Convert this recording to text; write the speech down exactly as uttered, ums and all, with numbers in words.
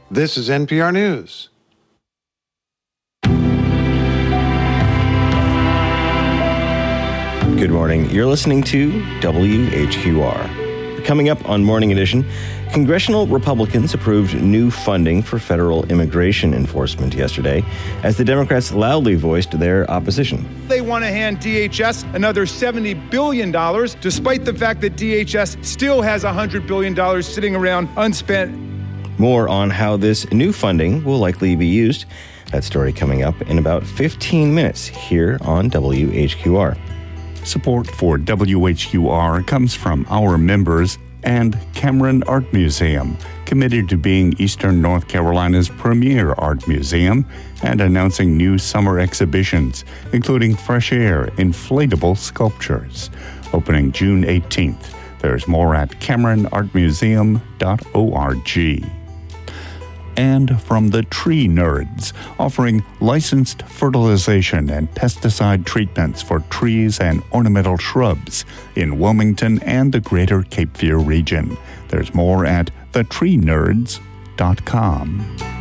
This is N P R News. Good morning. You're listening to W H Q R. Coming up on Morning Edition, congressional Republicans approved new funding for federal immigration enforcement yesterday as the Democrats loudly voiced their opposition. They want to hand D H S another seventy billion dollars, despite the fact that D H S still has one hundred billion dollars sitting around unspent. More on how this new funding will likely be used. That story coming up in about fifteen minutes here on W H Q R. Support for W H Q R comes from our members and Cameron Art Museum, committed to being Eastern North Carolina's premier art museum and announcing new summer exhibitions, including Fresh Air inflatable sculptures, opening June eighteenth. There's more at cameron art museum dot org. And from the Tree Nerds, offering licensed fertilization and pesticide treatments for trees and ornamental shrubs in Wilmington and the greater Cape Fear region. There's more at the tree nerds dot com.